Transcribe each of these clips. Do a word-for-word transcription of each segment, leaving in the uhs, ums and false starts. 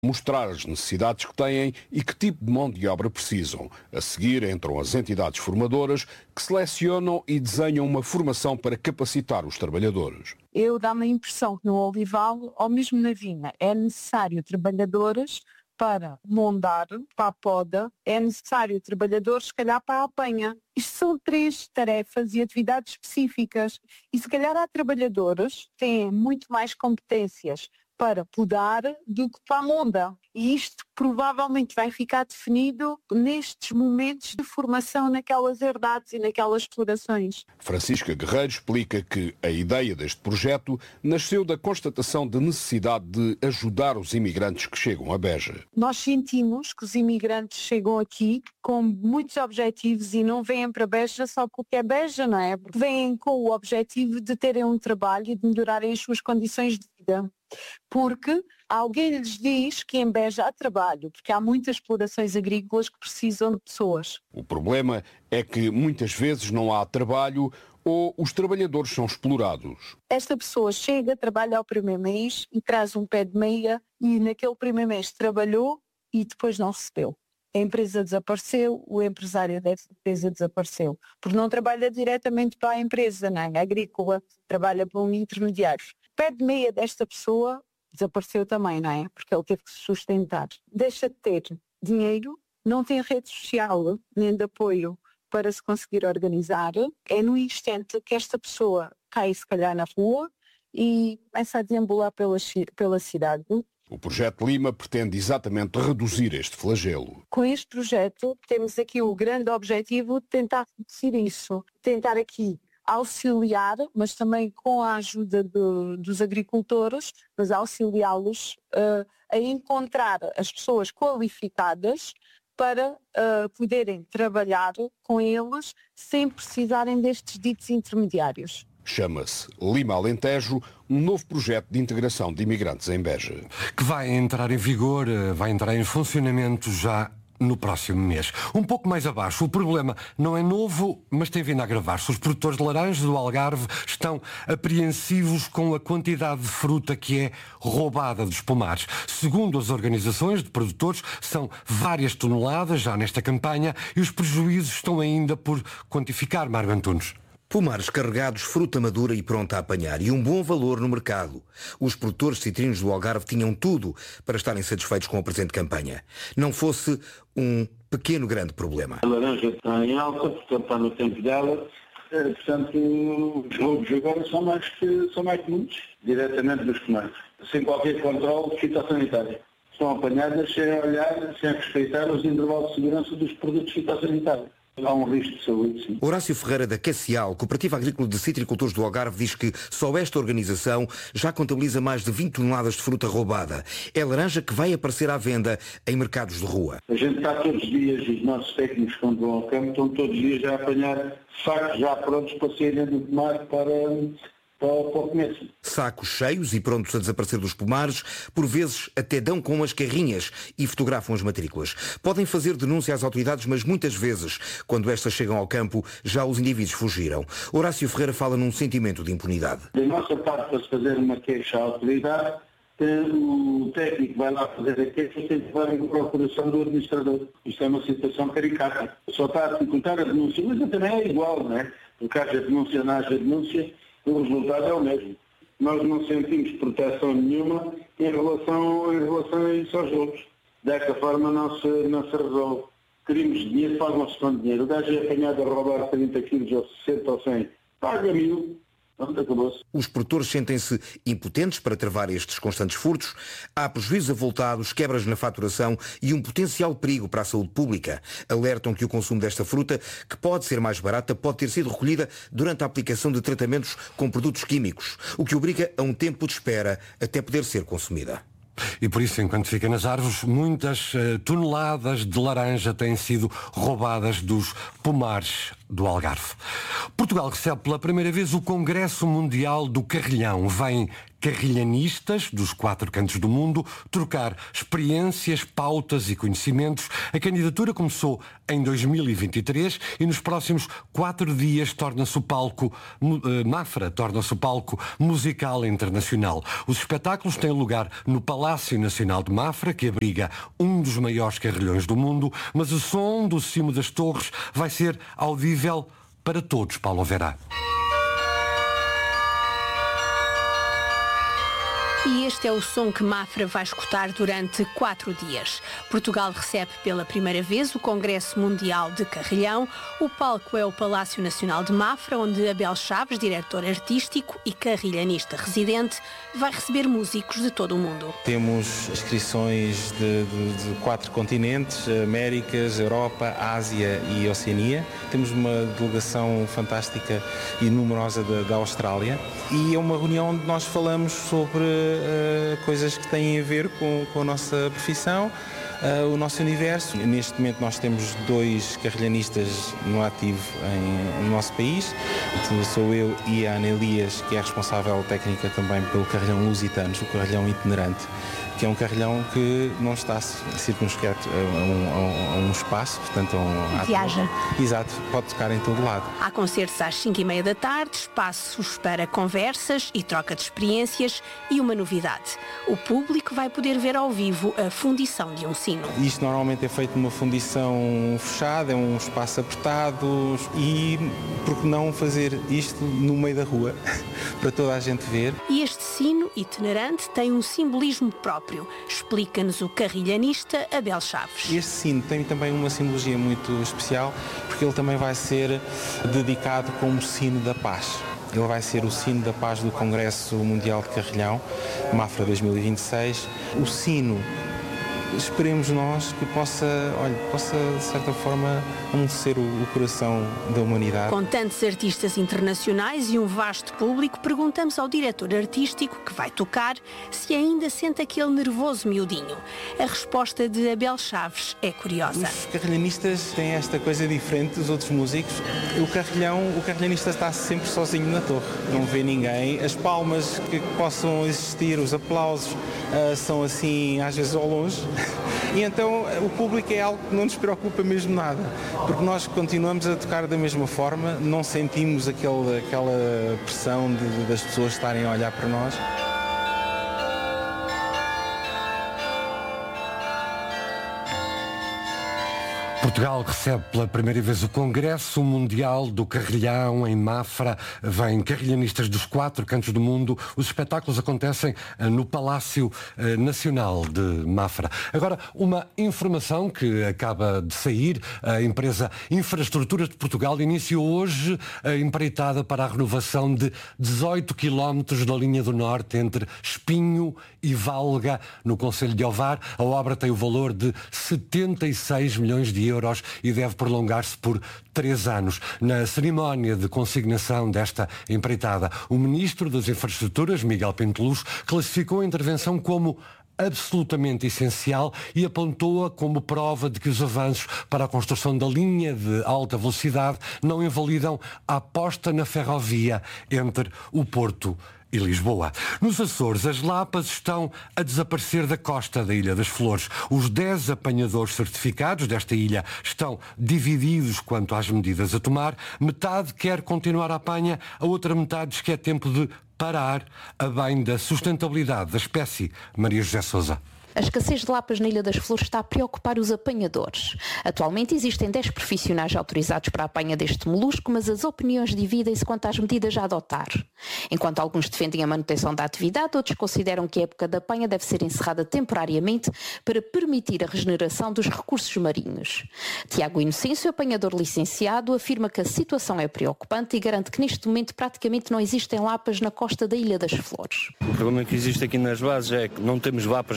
mostrar as necessidades que têm e que tipo de mão de obra precisam. A seguir entram as entidades formadoras que selecionam e desenham uma formação para capacitar os trabalhadores. Eu dá-me a impressão que no olival, ou mesmo na vinha, é necessário trabalhadores para mondar, para a poda, é necessário trabalhadores, se calhar, para a apanha. Isto são três tarefas e atividades específicas. E se calhar há trabalhadores que têm muito mais competências para podar do que para a monda. E isto provavelmente vai ficar definido nestes momentos de formação naquelas herdades e naquelas explorações. Francisca Guerreiro explica que a ideia deste projeto nasceu da constatação de necessidade de ajudar os imigrantes que chegam a Beja. Nós sentimos que os imigrantes chegam aqui com muitos objetivos e não vêm para Beja só porque é Beja, não é? Porque vêm com o objetivo de terem um trabalho e de melhorarem as suas condições de vida. Porque alguém lhes diz que em Beja há trabalho, porque há muitas explorações agrícolas que precisam de pessoas. O problema é que muitas vezes não há trabalho ou os trabalhadores são explorados. Esta pessoa chega, trabalha ao primeiro mês e traz um pé de meia e naquele primeiro mês trabalhou e depois não recebeu. A empresa desapareceu, o empresário dessa empresa desapareceu, porque não trabalha diretamente para a empresa, não é? A agrícola, trabalha para um intermediário. O pé de meia desta pessoa desapareceu também, não é? Porque ele teve que se sustentar. Deixa de ter dinheiro, não tem rede social nem de apoio para se conseguir organizar. É no instante que esta pessoa cai se calhar na rua e começa a deambular pela, pela cidade. O Projeto Lima pretende exatamente reduzir este flagelo. Com este projeto temos aqui o grande objetivo de tentar reduzir isso, tentar aqui auxiliar, mas também com a ajuda de, dos agricultores, mas auxiliá-los uh, a encontrar as pessoas qualificadas para uh, poderem trabalhar com eles sem precisarem destes ditos intermediários. Chama-se Lima Alentejo, um novo projeto de integração de imigrantes em Beja. Que vai entrar em vigor, vai entrar em funcionamento já no próximo mês. Um pouco mais abaixo, o problema não é novo, mas tem vindo a agravar-se. Os produtores de laranja do Algarve estão apreensivos com a quantidade de fruta que é roubada dos pomares. Segundo as organizações de produtores, são várias toneladas já nesta campanha e os prejuízos estão ainda por quantificar, Mário Antunes. Pomares carregados, fruta madura e pronta a apanhar e um bom valor no mercado. Os produtores de citrinos do Algarve tinham tudo para estarem satisfeitos com a presente campanha. Não fosse um pequeno grande problema. A laranja está em alta, portanto está no tempo dela. Portanto, os roubos agora são mais, que, são mais comuns, diretamente dos pomares. Sem qualquer controle fitossanitário. São apanhadas sem olhar, sem respeitar os intervalos de segurança dos produtos fitossanitários. Há um risco de saúde, sim. Horácio Ferreira da Cacial, Cooperativa Agrícola de Citricultores do Algarve, diz que só esta organização já contabiliza mais de vinte toneladas de fruta roubada. É laranja que vai aparecer à venda em mercados de rua. A gente está todos os dias, os nossos técnicos quando vão ao campo, estão todos os dias a apanhar sacos já prontos para saírem do pomar para... Sacos cheios e prontos a desaparecer dos pomares, por vezes até dão com as carrinhas e fotografam as matrículas. Podem fazer denúncia às autoridades, mas muitas vezes, quando estas chegam ao campo, já os indivíduos fugiram. Horácio Ferreira fala num sentimento de impunidade. Da nossa parte, para se fazer uma queixa à autoridade, o técnico vai lá fazer a queixa e tem que levar em procuração do administrador. Isto é uma situação caricata. Só está a dificultar a denúncia, mas também é igual, não é? Porque haja denúncia, não haja denúncia, o resultado é o mesmo. Nós não sentimos proteção nenhuma em relação, em relação a isso aos roubos. Desta forma não se, não se resolve. Queremos dinheiro, pagam-se com dinheiro. O gajo é apanhado a roubar trinta quilos ou sessenta ou cem. Paga mil. Os produtores sentem-se impotentes para travar estes constantes furtos. Há prejuízos avultados, quebras na faturação e um potencial perigo para a saúde pública. Alertam que o consumo desta fruta, que pode ser mais barata, pode ter sido recolhida durante a aplicação de tratamentos com produtos químicos, o que obriga a um tempo de espera até poder ser consumida. E por isso, enquanto fica nas árvores, muitas uh, toneladas de laranja têm sido roubadas dos pomares do Algarve. Portugal recebe pela primeira vez o Congresso Mundial do Carrilhão. Vêm carrilhanistas dos quatro cantos do mundo trocar experiências, pautas e conhecimentos. A candidatura começou em dois mil e vinte e três e nos próximos quatro dias torna-se o palco, Mafra torna-se o palco musical internacional. Os espetáculos têm lugar no Palácio Nacional de Mafra, que abriga um dos maiores carrilhões do mundo, mas o som do cimo das torres vai ser audível para todos, Paulo Verá. E este é o som que Mafra vai escutar durante quatro dias. Portugal recebe pela primeira vez o Congresso Mundial de Carrilhão. O palco é o Palácio Nacional de Mafra, onde Abel Chaves, diretor artístico e carrilhanista residente, vai receber músicos de todo o mundo. Temos inscrições de, de, de quatro continentes, Américas, Europa, Ásia e Oceania. Temos uma delegação fantástica e numerosa da, da Austrália. E é uma reunião onde nós falamos sobre Uh, coisas que têm a ver com, com a nossa profissão, uh, o nosso universo. Neste momento nós temos dois carrilhanistas no ativo em, no nosso país. Então, sou eu e a Ana Elias, que é responsável técnica também pelo carrilhão Lusitanos, o carrilhão itinerante, que é um carrilhão que não está circunscrito a um, a um espaço, portanto a um... Viaja. Exato, pode tocar em todo lado. Há concertos às cinco e meia da tarde, espaços para conversas e troca de experiências e uma novidade. O público vai poder ver ao vivo a fundição de um sino. Isto normalmente é feito numa fundição fechada, é um espaço apertado e por que não fazer isto no meio da rua para toda a gente ver. E este sino itinerante tem um simbolismo próprio. Explica-nos o carrilhanista Abel Chaves. Este sino tem também uma simbologia muito especial, porque ele também vai ser dedicado como sino da paz. Ele vai ser o sino da paz do Congresso Mundial de Carrilhão, Mafra dois mil e vinte e seis. O sino, esperemos nós que possa, olha, possa de certa forma amolecer o, o coração da humanidade. Com tantos artistas internacionais e um vasto público, perguntamos ao diretor artístico que vai tocar se ainda sente aquele nervoso miudinho. A resposta de Abel Chaves é curiosa. Os carrilhanistas têm esta coisa diferente dos outros músicos. O carrilhão, o carrilhanista está sempre sozinho na torre, não vê ninguém. As palmas que possam existir, os aplausos, uh, são assim às vezes ao longe. E então o público é algo que não nos preocupa mesmo nada, porque nós continuamos a tocar da mesma forma, não sentimos aquele, aquela pressão de, de, das pessoas estarem a olhar para nós. Portugal recebe pela primeira vez o Congresso Mundial do Carrilhão em Mafra. Vêm carrilhanistas dos quatro cantos do mundo. Os espetáculos acontecem no Palácio Nacional de Mafra. Agora, uma informação que acaba de sair. A empresa Infraestruturas de Portugal iniciou hoje a empreitada para a renovação de dezoito quilómetros da linha do Norte entre Espinho e Valga, no concelho de Ovar. A obra tem o valor de setenta e seis milhões de euros e deve prolongar-se por três anos. Na cerimónia de consignação desta empreitada, o Ministro das Infraestruturas, Miguel Pinteluz, classificou a intervenção como absolutamente essencial e apontou-a como prova de que os avanços para a construção da linha de alta velocidade não invalidam a aposta na ferrovia entre o Porto e Lisboa. Nos Açores, as lapas estão a desaparecer da costa da Ilha das Flores. Os dez apanhadores certificados desta ilha estão divididos quanto às medidas a tomar. Metade quer continuar a apanha, a outra metade diz que é tempo de parar, a bem da sustentabilidade da espécie. Maria José Sousa. A escassez de lapas na Ilha das Flores está a preocupar os apanhadores. Atualmente existem dez profissionais autorizados para a apanha deste molusco, mas as opiniões dividem-se quanto às medidas a adotar. Enquanto alguns defendem a manutenção da atividade, outros consideram que a época da apanha deve ser encerrada temporariamente para permitir a regeneração dos recursos marinhos. Tiago Inocêncio, apanhador licenciado, afirma que a situação é preocupante e garante que neste momento praticamente não existem lapas na costa da Ilha das Flores. O problema que existe aqui nas bases é que não temos lapas aqui no nosso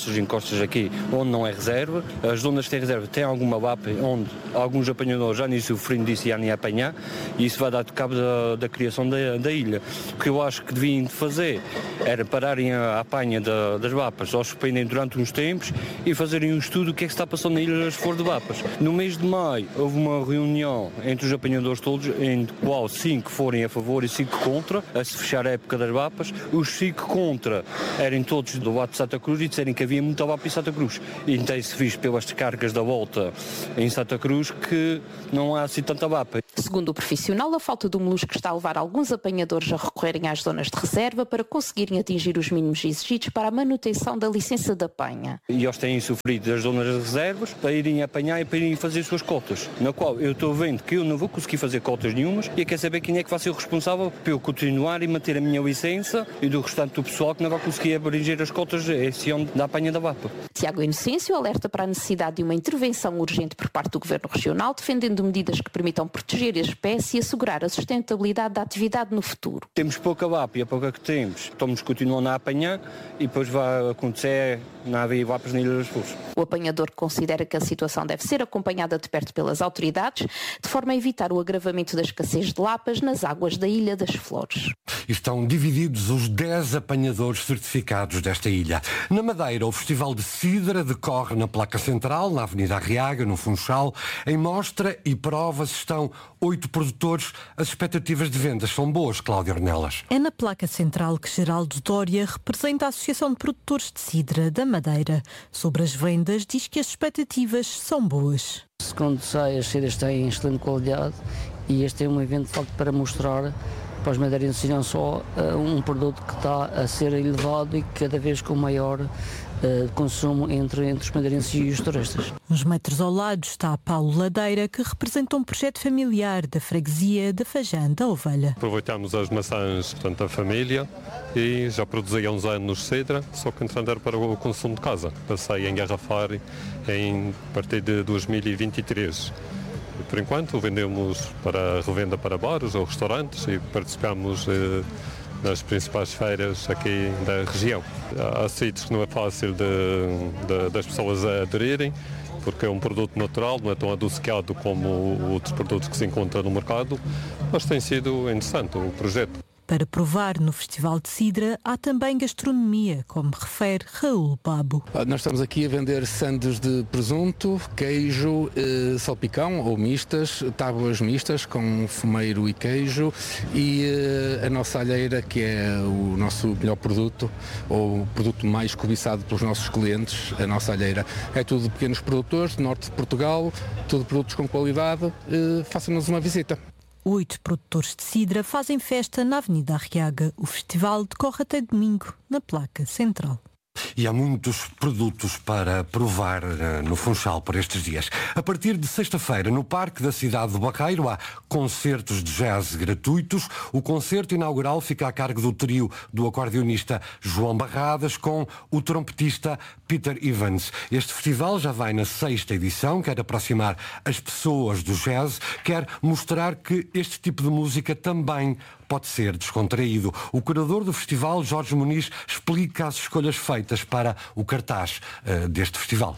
nossas encostas aqui, onde não é reserva. As zonas que têm reserva têm alguma B A P, onde alguns apanhadores já nem sofrem disso e já nem apanhar, e isso vai dar cabo da, da criação da, da ilha. O que eu acho que deviam fazer era pararem a, a apanha da, das vapas, ou suspenderem durante uns tempos e fazerem um estudo do que é que está passando na ilha das Flores de Vapas. No mês de maio houve uma reunião entre os apanhadores todos, em qual cinco forem a favor e cinco contra, a se fechar a época das vapas. Os cinco contra eram todos do lado de Santa Cruz e disseram que havia muita vapa em Santa Cruz. E tem-se visto pelas descargas da volta em Santa Cruz que não há assim tanta vapa. Segundo o profissional, a falta do molusco está a levar alguns apanhadores a recorrerem às zonas de reserva para conseguirem atingir os mínimos exigidos para a manutenção da licença de apanha. E eles têm sofrido das zonas de reservas para irem apanhar e para irem fazer suas cotas, na qual eu estou vendo que eu não vou conseguir fazer cotas nenhumas e eu quero saber quem é que vai ser o responsável para eu continuar e manter a minha licença e do restante do pessoal que não vai conseguir abranger as cotas esse ano da apanha da vapa. Tiago Inocêncio alerta para a necessidade de uma intervenção urgente por parte do Governo Regional, defendendo medidas que permitam proteger a espécie e assegurar a sustentabilidade da atividade no futuro. Temos pouca vapa e a pouca que temos, estamos continuando a apanhar e depois vai acontecer não haver vapas na Ilha das Flores. O apanhador considera que a situação deve ser acompanhada de perto pelas autoridades, de forma a evitar o agravamento da escassez de lapas nas águas da Ilha das Flores. Estão divididos os dez apanhadores certificados desta ilha. Na Madeira, o Festival de Cidra decorre na Placa Central, na Avenida Arriaga, no Funchal. Em mostra e provas estão oito produtores. As expectativas de vendas são boas, Cláudia Ornelas. É na Placa Central que Geraldo Dória representa a Associação de Produtores de Cidra da Madeira. Sobre as vendas, diz que as expectativas são boas. Segundo sei, as cidras têm excelente qualidade e este é um evento de facto para mostrar para os madeirenses não só uh, um produto que está a ser elevado e cada vez com maior uh, consumo entre, entre os madeirenses e os turistas. Uns metros ao lado está Paulo Ladeira, que representa um projeto familiar da freguesia da Fajã da Ovelha. Aproveitamos as maçãs, portanto, da família e já produzi há uns anos cidra, só que entretanto era para o consumo de casa. Passei a engarrafar em, a partir de dois mil e vinte e três. Por enquanto vendemos para revenda para bares ou restaurantes e participamos eh, nas principais feiras aqui da região. Há sítios que não é fácil de, de, das pessoas aderirem, porque é um produto natural, não é tão adocicado como outros produtos que se encontram no mercado, mas tem sido interessante o projeto. Para provar no Festival de Cidra há também gastronomia, como refere Raul Babo. Nós estamos aqui a vender sandes de presunto, queijo, eh, salpicão ou mistas, tábuas mistas com fumeiro e queijo e eh, a nossa alheira, que é o nosso melhor produto, ou o produto mais cobiçado pelos nossos clientes, a nossa alheira. É tudo de pequenos produtores do norte de Portugal, tudo produtos com qualidade. Eh, façam-nos uma visita. Oito produtores de cidra fazem festa na Avenida Arriaga. O festival decorre até domingo, na Placa Central. E há muitos produtos para provar uh, no Funchal por estes dias. A partir de sexta-feira, no Parque da Cidade do Barreiro, há concertos de jazz gratuitos. O concerto inaugural fica a cargo do trio do acordeonista João Barradas com o trompetista Peter Evans. Este festival já vai na sexta edição, quer aproximar as pessoas do jazz, quer mostrar que este tipo de música também pode ser descontraído. O curador do festival, Jorge Muniz, explica as escolhas feitas para o cartaz uh, deste festival.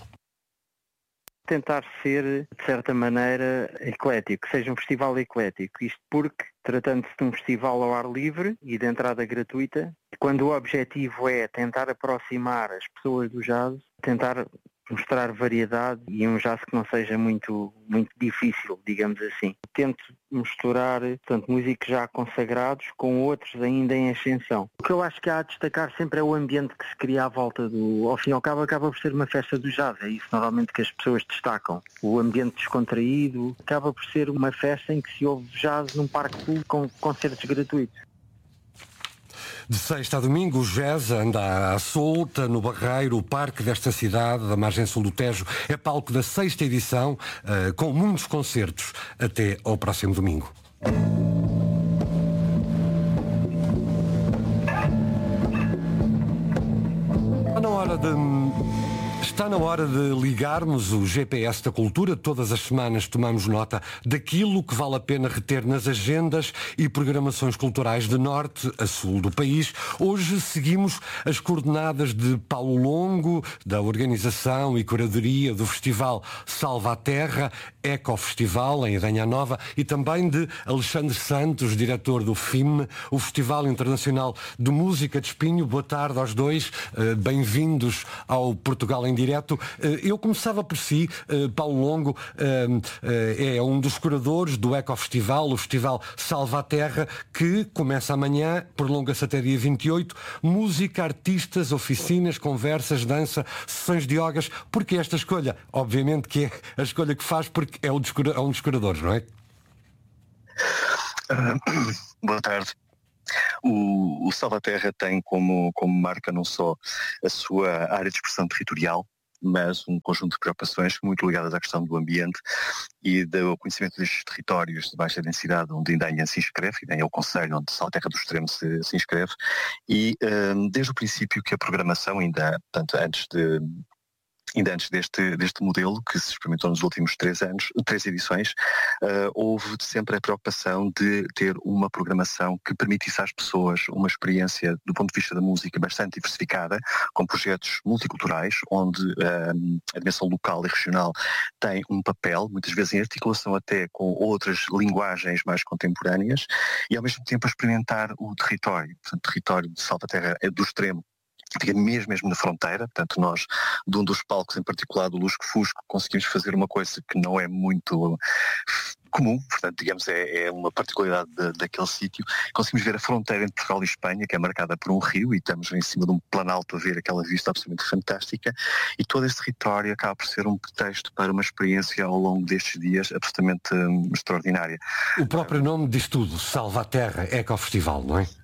Tentar ser, de certa maneira, eclético, seja um festival eclético. Isto porque, tratando-se de um festival ao ar livre e de entrada gratuita, quando o objetivo é tentar aproximar as pessoas do jazz, tentar mostrar variedade e um jazz que não seja muito, muito difícil, digamos assim. Tento misturar, portanto, músicos já consagrados com outros ainda em ascensão. O que eu acho que há a destacar sempre é o ambiente que se cria à volta do... Ao fim e ao cabo, acaba por ser uma festa do jazz. É isso normalmente que as pessoas destacam. O ambiente descontraído acaba por ser uma festa em que se ouve jazz num parque público com concertos gratuitos. De sexta a domingo, o jazz anda à solta no Barreiro, o parque desta cidade, da margem sul do Tejo, é palco da sexta edição, uh, com muitos concertos até ao próximo domingo. Está na hora de Está na hora de ligarmos o G P S da cultura. Todas as semanas tomamos nota daquilo que vale a pena reter nas agendas e programações culturais de norte a sul do país. Hoje seguimos as coordenadas de Paulo Longo, da organização e curadoria do Festival Salva a Terra, Ecofestival em Idanha Nova, e também de Alexandre Santos, diretor do F I M, o Festival Internacional de Música de Espinho. Boa tarde aos dois, bem-vindos ao Portugal em Direto. Eu começava por si, Paulo Longo, é um dos curadores do Ecofestival, o Festival Salva a Terra, que começa amanhã, prolonga-se até dia vinte e oito. Música, artistas, oficinas, conversas, dança, sessões de yogas. Porque esta escolha? Obviamente que é a escolha que faz porque é um dos, é um dos curadores, não é? Uh, boa tarde. O, o Salva a Terra tem como, como marca não só a sua área de expressão territorial, mas um conjunto de preocupações muito ligadas à questão do ambiente e do conhecimento destes territórios de baixa densidade, onde Idanha se inscreve, Idanha é o concelho onde Salva a Terra do Extremo se, se inscreve, e um, desde o princípio que a programação, ainda portanto, antes de... Ainda antes deste, deste modelo, que se experimentou nos últimos três anos, três edições, uh, houve sempre a preocupação de ter uma programação que permitisse às pessoas uma experiência, do ponto de vista da música, bastante diversificada, com projetos multiculturais, onde uh, a dimensão local e regional tem um papel, muitas vezes em articulação até com outras linguagens mais contemporâneas, e ao mesmo tempo a experimentar o território. Portanto, o território de Salva a Terra é do Extremo, fica mesmo, mesmo na fronteira. Portanto, nós, de um dos palcos em particular do Lusco Fusco, conseguimos fazer uma coisa que não é muito comum, portanto, digamos, é, é uma particularidade de, daquele sítio. Conseguimos ver a fronteira entre Portugal e Espanha, que é marcada por um rio, e estamos em cima de um planalto a ver aquela vista absolutamente fantástica, e todo este território acaba por ser um pretexto para uma experiência ao longo destes dias absolutamente hum, extraordinária. O próprio nome diz tudo, Salva a Terra, Ecofestival, não é?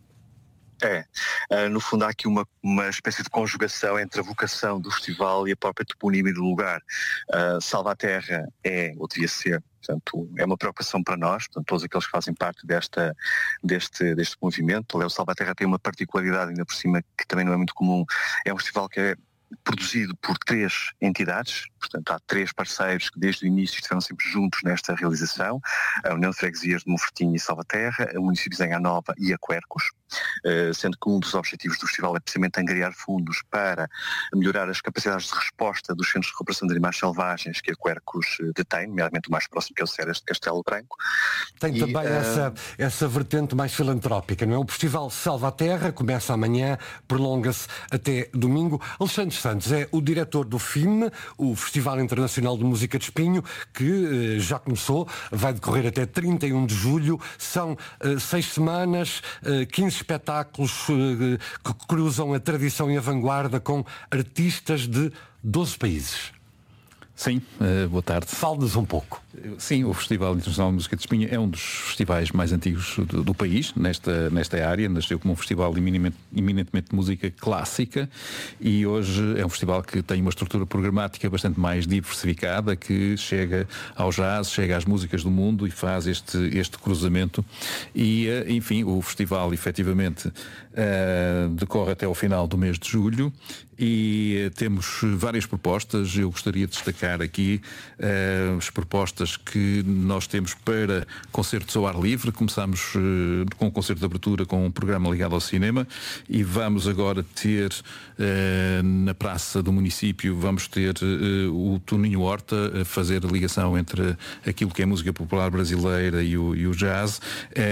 É, uh, no fundo há aqui uma, uma espécie de conjugação entre a vocação do festival e a própria toponímia do lugar. Uh, Salva a Terra é, ou devia ser, portanto, é uma preocupação para nós, portanto, todos aqueles que fazem parte desta, deste, deste movimento. O Salva a Terra tem uma particularidade ainda por cima que também não é muito comum. É um festival que é produzido por três entidades, portanto há três parceiros que desde o início estiveram sempre juntos nesta realização: a União de Freguesias de Monfortinho e Salva a Terra, o município de Idanha Nova e a Quercus, sendo que um dos objetivos do festival é precisamente angariar fundos para melhorar as capacidades de resposta dos centros de recuperação de animais selvagens que a Quercus detém, nomeadamente o mais próximo, que é o Ceres de Castelo Branco. Tem e, também uh... essa, essa vertente mais filantrópica, não é? O Festival Salva a Terra começa amanhã, prolonga-se até domingo. Alexandre Santos é o diretor do F I M, o Festival Internacional de Música de Espinho, que uh, já começou, vai decorrer até trinta e um de julho. São uh, seis semanas, uh, quinze espetáculos uh, que cruzam a tradição e a vanguarda com artistas de doze países. Sim, uh, boa tarde. Fale-nos um pouco. Sim, o Festival Internacional de Música de Espinho é um dos festivais mais antigos do, do país, nesta, nesta área. Nasceu como um festival eminentemente, eminentemente de música clássica, e hoje é um festival que tem uma estrutura programática bastante mais diversificada, que chega ao jazz, chega às músicas do mundo e faz este, este cruzamento. E, enfim, o festival efetivamente uh, decorre até ao final do mês de julho, e temos várias propostas. Eu gostaria de destacar aqui uh, as propostas que nós temos para concertos ao ar livre. Começamos uh, com o concerto de abertura com um programa ligado ao cinema, e vamos agora ter uh, na praça do município, vamos ter uh, o Toninho Horta a fazer a ligação entre aquilo que é música popular brasileira e o, e o jazz,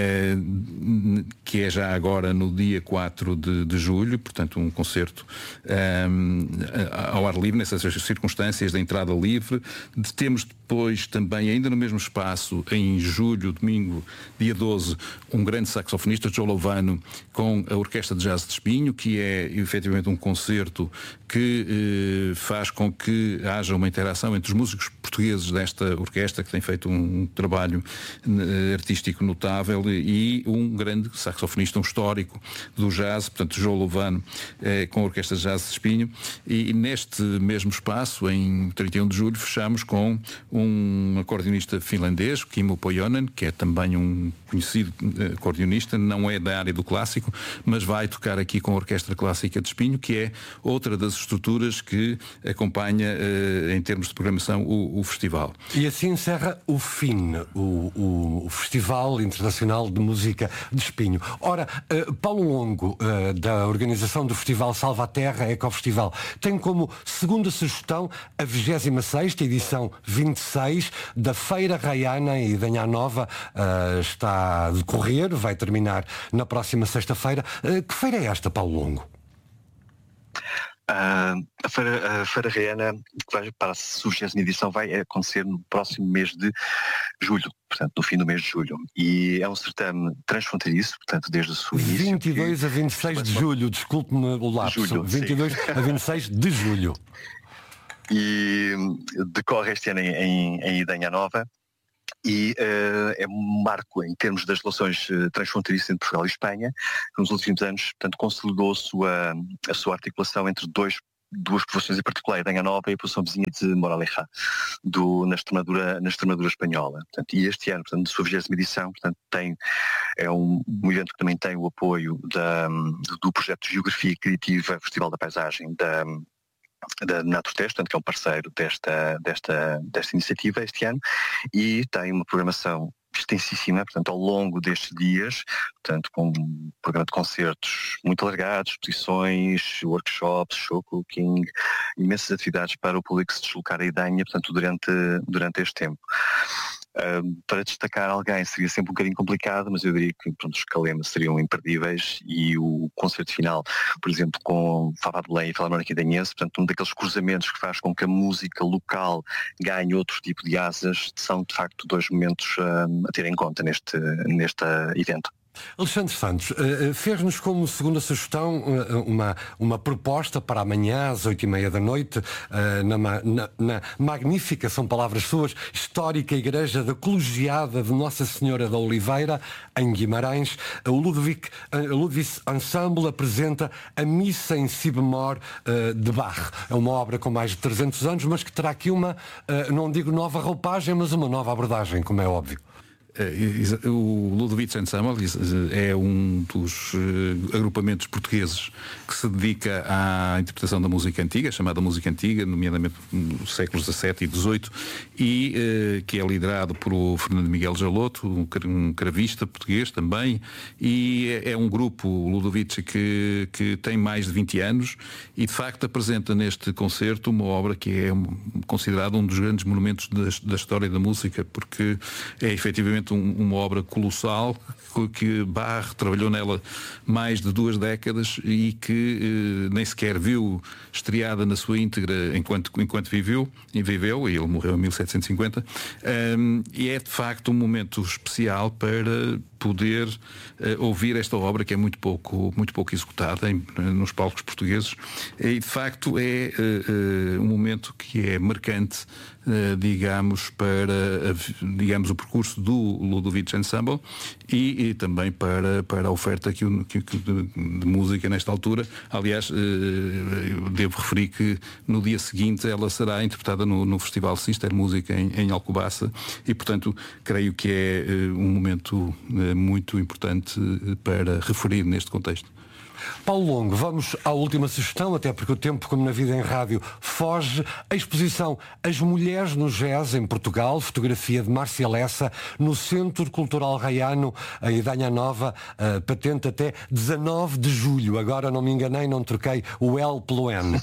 uh, que é já agora no dia quatro de, de julho, portanto um concerto uh, Um, ao ar livre, nessas circunstâncias da entrada livre. Temos depois também, ainda no mesmo espaço, em julho, domingo, dia doze, um grande saxofonista, Joe Lovano, com a Orquestra de Jazz de Espinho, que é efetivamente um concerto que eh, faz com que haja uma interação entre os músicos portugueses desta orquestra, que tem feito um, um trabalho eh, artístico notável, e um grande saxofonista, um histórico do jazz, portanto Joe Lovano, eh, com a Orquestra de Jazz de Espinho, Espinho, e neste mesmo espaço, em trinta e um de julho, fechamos com um acordeonista finlandês, Kimmo Pojonen, que é também um conhecido acordeonista, não é da área do clássico, mas vai tocar aqui com a Orquestra Clássica de Espinho, que é outra das estruturas que acompanha, em termos de programação, o, o festival. E assim encerra o F I N, o, o, o Festival Internacional de Música de Espinho. Ora, uh, Paulo Longo, uh, da organização do Festival Salva a Terra Ecofestival, tem como segunda sugestão a vigésima sexta edição vinte e seis da Feira Raiana em Idanha Nova. Uh, está a decorrer, vai terminar na próxima sexta-feira. Uh, que feira é esta, Paulo Longo? Uh, a Feira, a Feira Raiana, que vai para a sugestão edição, vai acontecer no próximo mês de julho, portanto, no fim do mês de julho. E é um certame transfronteiriço, portanto, desde o seu início. vinte e dois a vinte e seis de julho, desculpe-me o lapso. Julho, vinte e dois a vinte e seis de julho. E decorre este ano em, em, em Idanha Nova. E uh, é um marco em termos das relações uh, transfronteiriças entre Portugal e Espanha, que nos últimos anos, portanto, consolidou a sua, a sua articulação entre dois, duas povoações em particular, Idanha Nova e a povoação vizinha de Moraleja, do, na, Extremadura, na Extremadura espanhola. Portanto, e este ano, portanto, na sua vigésima edição, portanto, tem, é um, um evento que também tem o apoio da, do projeto de Geografia Criativa Festival da Paisagem da da Naturtest, portanto, que é um parceiro desta, desta, desta iniciativa este ano, e tem uma programação extensíssima, portanto, ao longo destes dias, portanto, com um programa de concertos muito alargados, exposições, workshops, show cooking, imensas atividades para o público se deslocar a Idanha, portanto, durante, durante este tempo. Uh, para destacar alguém seria sempre um bocadinho complicado, mas eu diria que pronto, os Calemas seriam imperdíveis, e o concerto final, por exemplo, com Fava de Belém e Filarmónica Idanhense, portanto, um daqueles cruzamentos que faz com que a música local ganhe outro tipo de asas, são de facto dois momentos uh, a ter em conta neste, neste evento. Alexandre Santos, fez-nos como segunda sugestão uma, uma proposta para amanhã às oito e meia da noite na, na, na magnífica, são palavras suas, histórica Igreja da Colegiada de Nossa Senhora da Oliveira, em Guimarães. O Ludwig, Ludwig Ensemble apresenta a Missa em Si bemol de Bach. É uma obra com mais de trezentos anos, mas que terá aqui uma, não digo nova roupagem, mas uma nova abordagem, como é óbvio. O Ludwig Ensemble é um dos agrupamentos portugueses que se dedica à interpretação da música antiga, chamada música antiga, nomeadamente nos séculos dezassete e dezoito, e que é liderado por o Fernando Miguel Jaloto, um cravista português também, e é um grupo, o Ludwig, que, que tem mais de vinte anos e de facto apresenta neste concerto uma obra que é considerada um dos grandes monumentos da, da história da música, porque é efetivamente uma obra colossal que Bach trabalhou nela mais de duas décadas e que eh, nem sequer viu estreada na sua íntegra enquanto, enquanto viveu, e viveu, e ele morreu em mil setecentos e cinquenta, um, e é de facto um momento especial para poder uh, ouvir esta obra que é muito pouco, muito pouco executada em, nos palcos portugueses, e de facto é uh, uh, um momento que é marcante, uh, digamos, para uh, digamos, o percurso do Ludwig Ensemble e, e também para, para a oferta que, que, que de, de música nesta altura. Aliás, uh, eu devo referir que no dia seguinte ela será interpretada no, no Festival Sister Música em, em Alcobaça, e portanto creio que é uh, um momento uh, muito importante para referir neste contexto. Paulo Longo, vamos à última sugestão, até porque o tempo, como na vida em rádio, foge. A exposição As Mulheres no Jazz em Portugal, fotografia de Márcia Lessa, no Centro Cultural Raiano, em Idanha Nova, uh, patente até dezanove de julho. Agora não me enganei, não troquei o L pelo N.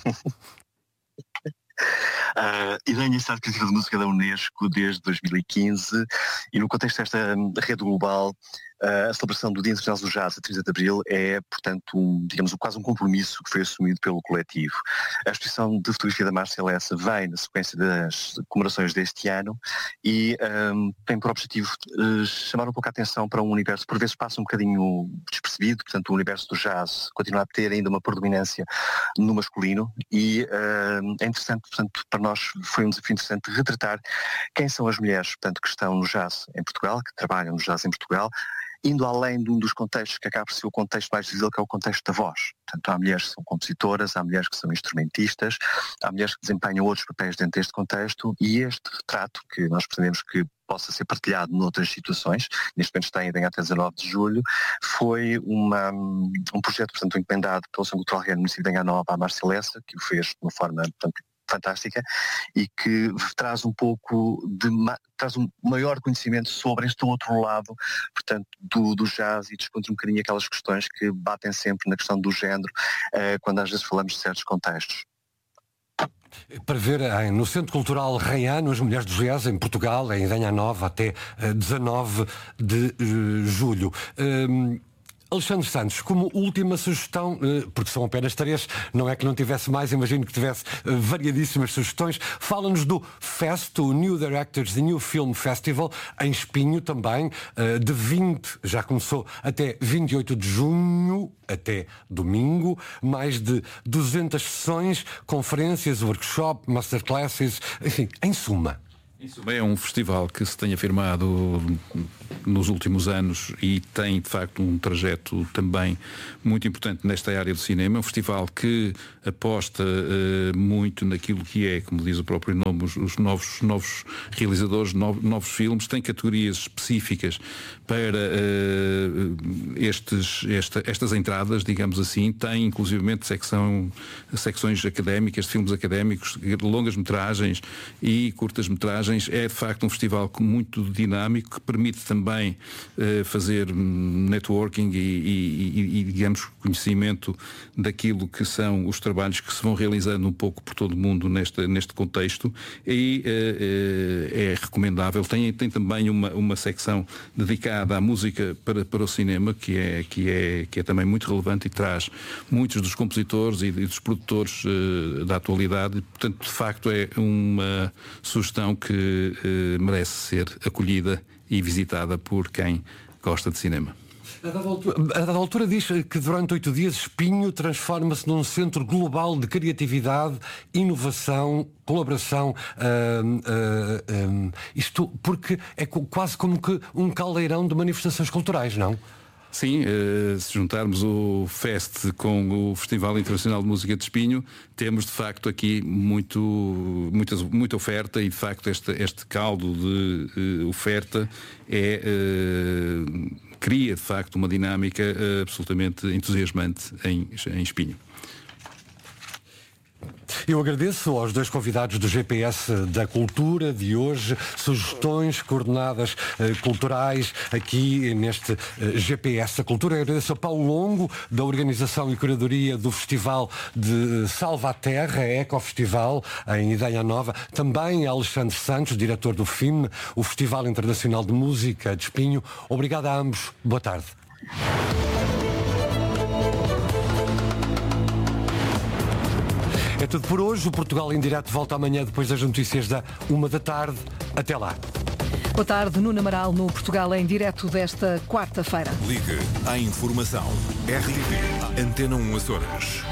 Uh, Idanha está Criativa de Música da Unesco desde dois mil e quinze, e no contexto desta rede global, uh, a celebração do Dia Internacional do Jazz, a trinta de abril, é, portanto, um, digamos, quase um compromisso que foi assumido pelo coletivo. A exposição de fotografia da Márcia Lessa vem na sequência das comemorações deste ano e um, tem por objetivo uh, chamar um pouco a atenção para um universo que por vezes passa um bocadinho despercebido, portanto o universo do jazz continua a ter ainda uma predominância no masculino, e uh, é interessante, portanto, para nós foi um desafio interessante retratar quem são as mulheres, portanto, que estão no jazz em Portugal, que trabalham no jazz em Portugal, indo além de um dos contextos que acaba por ser o contexto mais visível, que é o contexto da voz. Portanto, há mulheres que são compositoras, há mulheres que são instrumentistas, há mulheres que desempenham outros papéis dentro deste contexto, e este retrato, que nós pretendemos que possa ser partilhado noutras situações, neste momento está ainda até dezanove de julho, foi uma, um projeto, portanto, encomendado pela Ação Cultural Real no município de Anhanha Nova à Márcia Lessa, que o fez de uma forma, portanto, fantástica, e que traz um pouco de traz um maior conhecimento sobre este outro lado, portanto, do, do jazz, e discute um bocadinho aquelas questões que batem sempre na questão do género, uh, quando às vezes falamos de certos contextos. Para ver no Centro Cultural Reiano, as Mulheres do Jazz, em Portugal, em Anhanha Nova, até dezanove de julho. Um... Alexandre Santos, como última sugestão, porque são apenas três, não é que não tivesse mais, imagino que tivesse variadíssimas sugestões, fala-nos do Fest, o New Directors New Film Festival, em Espinho também, de vinte, já começou até vinte e oito de junho, até domingo, mais de duzentas sessões, conferências, workshop, masterclasses, enfim, em suma. É um festival que se tem afirmado nos últimos anos e tem, de facto, um trajeto também muito importante nesta área do cinema. É um festival que aposta uh, muito naquilo que é, como diz o próprio nome, os, os novos, novos realizadores, novos, novos filmes. Tem categorias específicas para uh, estes, esta, estas entradas, digamos assim. Tem, inclusivamente, secção, secções académicas, de filmes académicos, longas-metragens e curtas-metragens. É, de facto, um festival muito dinâmico que permite também uh, fazer networking e, e, e, digamos, conhecimento daquilo que são os trabalhos que se vão realizando um pouco por todo o mundo neste, neste contexto, e uh, uh, é recomendável. Tem, tem também uma, uma secção dedicada à música para, para o cinema, que é, que, é, que é também muito relevante e traz muitos dos compositores e, e dos produtores uh, da atualidade. Portanto, de facto, é uma sugestão que Uh, merece ser acolhida e visitada por quem gosta de cinema. A dada altura, a dada altura diz que durante oito dias Espinho transforma-se num centro global de criatividade, inovação, colaboração, uh, uh, um, isto porque é quase como que um caldeirão de manifestações culturais, não? Sim, uh, se juntarmos o Fest com o Festival Internacional de Música de Espinho, temos de facto aqui muito, muita, muita oferta, e de facto este, este caldo de uh, oferta é, uh, cria de facto uma dinâmica uh, absolutamente entusiasmante em, em Espinho. Eu agradeço aos dois convidados do G P S da Cultura de hoje, sugestões, coordenadas eh, culturais aqui neste eh, G P S da Cultura. Eu agradeço a Paulo Longo, da organização e curadoria do Festival de Salva a Terra, Ecofestival, em Anhanha Nova. Também a Alexandre Santos, diretor do F I M, o Festival Internacional de Música de Espinho. Obrigado a ambos. Boa tarde. É tudo por hoje. O Portugal em Direto volta amanhã depois das notícias da uma da tarde. Até lá. Boa tarde, Nuno Amaral no Portugal em Direto desta quarta-feira. Ligue à informação. R T P Antena um Açores.